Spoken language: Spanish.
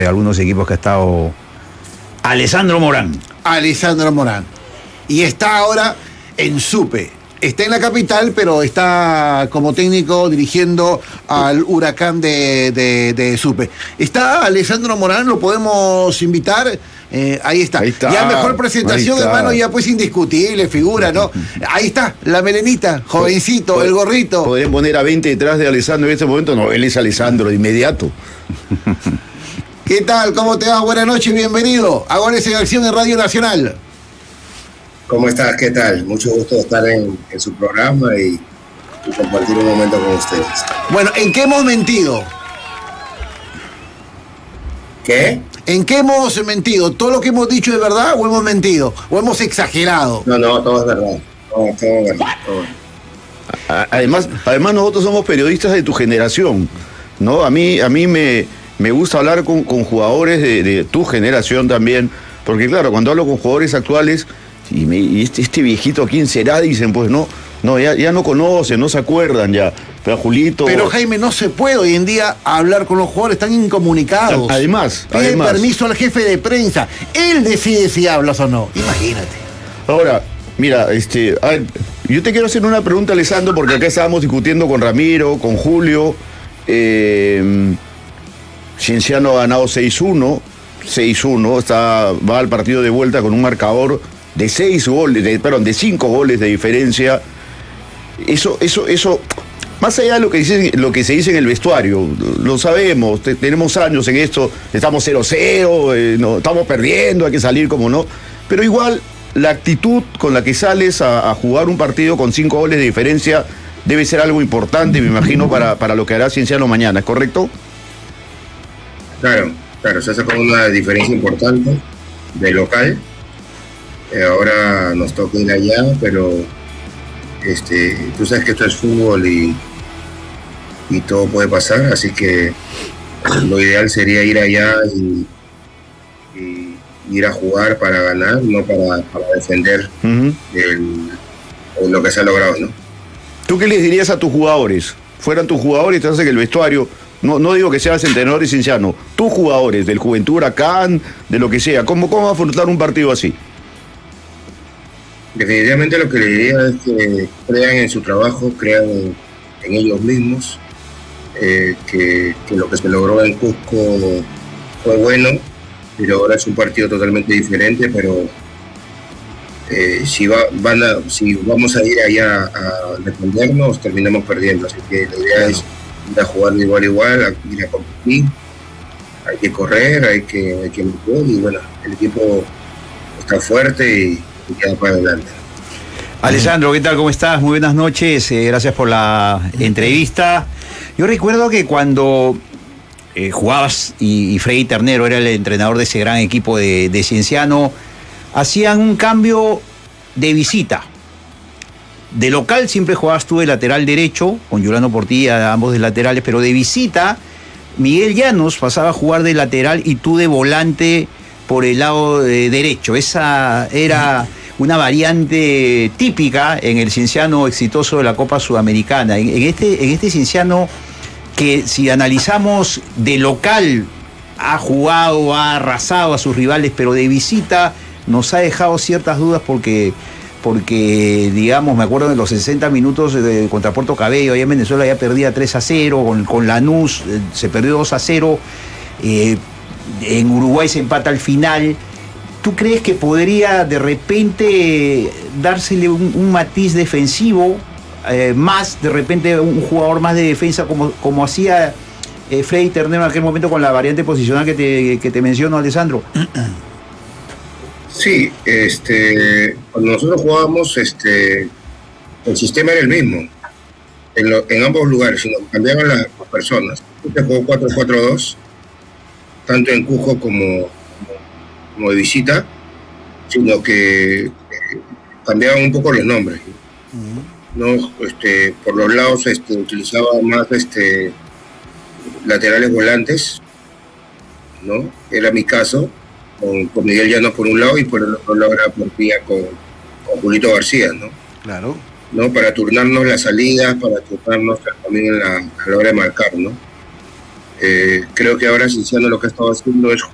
algunos equipos que ha estado Alessandro Morán. Alessandro Morán. Y está ahora en Supe. Está en la capital, pero está como técnico dirigiendo al Huracán de Supe. ¿Está Alessandro Morán? ¿Lo podemos invitar? Ahí está. Ya mejor presentación, hermano, ya pues indiscutible, figura, ¿no? Ahí está, la melenita, jovencito, el gorrito. Podrían poner a 20 detrás de Alessandro en este momento. No, él es Alessandro de inmediato. ¿Qué tal? ¿Cómo te va? Buenas noches, bienvenido a Goles en Acción en Radio Nacional. ¿Cómo estás? ¿Qué tal? Mucho gusto de estar en su programa y compartir un momento con ustedes. Bueno, ¿en qué hemos mentido? ¿Qué? ¿En qué hemos mentido? ¿Todo lo que hemos dicho es verdad o hemos mentido? ¿O hemos exagerado? No, todo es verdad. Todo es verdad. Todo. Además nosotros somos periodistas de tu generación, ¿no? A mí me gusta hablar con jugadores de tu generación también, porque claro, cuando hablo con jugadores actuales, y este viejito, ¿quién será? Dicen, pues no, ya no conocen, no se acuerdan ya. Pero Julito... Pero Jaime, no se puede hoy en día hablar con los jugadores, están incomunicados. Además. Pide permiso al jefe de prensa. Él decide si hablas o no. Imagínate. Ahora, mira, a ver, yo te quiero hacer una pregunta, Alessandro, porque acá estábamos discutiendo con Ramiro, con Julio. Cienciano ha ganado 6-1, va al partido de vuelta con un marcador de 5 goles de diferencia. Eso, más allá de lo que se dice en el vestuario, lo sabemos, tenemos años en esto, estamos 0-0, no, estamos perdiendo, hay que salir como no, pero igual la actitud con la que sales a jugar un partido con 5 goles de diferencia debe ser algo importante, me imagino, para lo que hará Cienciano mañana, ¿es correcto? Claro, se hace con una diferencia importante de local. Ahora nos toca ir allá, pero tú sabes que esto es fútbol y todo puede pasar, así que lo ideal sería ir allá y ir a jugar para ganar, no para defender lo que se ha logrado, ¿no? ¿Tú qué les dirías a tus jugadores? Fueran tus jugadores, te hace que el vestuario, no digo que seas entrenador y Cienciano, tus jugadores del Juventud Huracán, de lo que sea, ¿cómo va a afrontar un partido así? Definitivamente lo que le diría es que crean en su trabajo, crean en ellos mismos, que lo que se logró en Cusco fue bueno, pero ahora es un partido totalmente diferente, pero si vamos a ir allá a defendernos, terminamos perdiendo, así que la idea es ir a jugar de igual a igual, ir a competir, hay que correr, hay que meter, y bueno, el equipo está fuerte y queda para adelante. Alessandro, ¿qué tal? ¿Cómo estás? Muy buenas noches, gracias por la entrevista. Yo recuerdo que cuando jugabas y Freddy Ternero era el entrenador de ese gran equipo de Cienciano, hacían un cambio de visita. De local siempre jugabas tú de lateral derecho, con Yolano Portilla, ambos de laterales, pero de visita, Miguel Llanos pasaba a jugar de lateral y tú de volante por el lado derecho. Esa era una variante típica en el Cienciano exitoso de la Copa Sudamericana. En este Cienciano, que si analizamos de local, ha jugado, ha arrasado a sus rivales, pero de visita nos ha dejado ciertas dudas porque digamos, me acuerdo de los 60 minutos contra Puerto Cabello, allá en Venezuela ya perdía 3-0, con Lanús se perdió 2-0, en Uruguay se empata al final. ¿Tú crees que podría de repente dársele un matiz defensivo, más de repente un jugador más de defensa como hacía Freddy Ternero en aquel momento con la variante posicional que te menciono, Alessandro? Sí, cuando nosotros jugábamos, el sistema era el mismo en ambos lugares, sino cambiaban las personas. Este jugó 4-4-2, tanto en Cusco como de visita, sino que cambiaban un poco los nombres, ¿no? Por los lados utilizaba más laterales volantes, ¿no? Era mi caso, con Miguel Llanos por un lado y por el otro lado era Portilla con Julito García, ¿no? Claro. ¿No? Para turnarnos las salidas, para turnarnos también a la hora de marcar, ¿no? Creo que ahora Cienciano lo que ha estado haciendo es